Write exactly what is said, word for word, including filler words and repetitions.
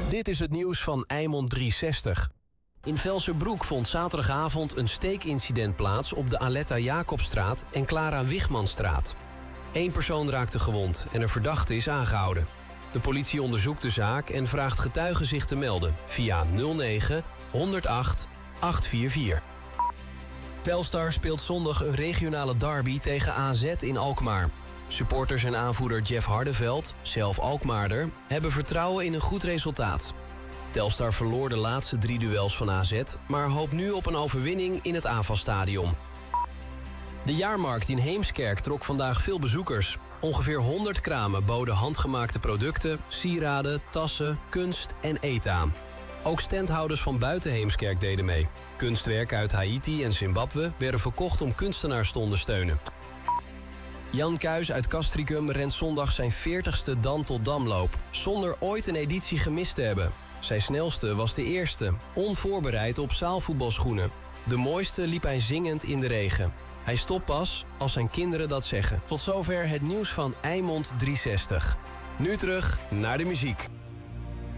Dit is het nieuws van Eimond driehonderdzestig. In Velserbroek vond zaterdagavond een steekincident plaats op de Aletta Jacobstraat en Clara Wichmanstraat. Eén persoon raakte gewond en een verdachte is aangehouden. De politie onderzoekt de zaak en vraagt getuigen zich te melden via nul negen honderd acht vierhonderdvierentveertig. Telstar speelt zondag een regionale derby tegen A Z in Alkmaar. Supporters en aanvoerder Jeff Hardeveld, zelf Alkmaarder, hebben vertrouwen in een goed resultaat. Telstar verloor de laatste drie duels van A Z, maar hoopt nu op een overwinning in het AFAS-stadion. De jaarmarkt in Heemskerk trok vandaag veel bezoekers. Ongeveer honderd kramen boden handgemaakte producten, sieraden, tassen, kunst en eten aan. Ook standhouders van buiten Heemskerk deden mee. Kunstwerken uit Haiti en Zimbabwe werden verkocht om kunstenaars te ondersteunen. Jan Kuijs uit Castricum rent zondag zijn veertigste Dan tot Damloop, zonder ooit een editie gemist te hebben. Zijn snelste was de eerste, onvoorbereid op zaalvoetbalschoenen. De mooiste liep hij zingend in de regen. Hij stopt pas als zijn kinderen dat zeggen. Tot zover het nieuws van Eimond driehonderdzestig. Nu terug naar de muziek.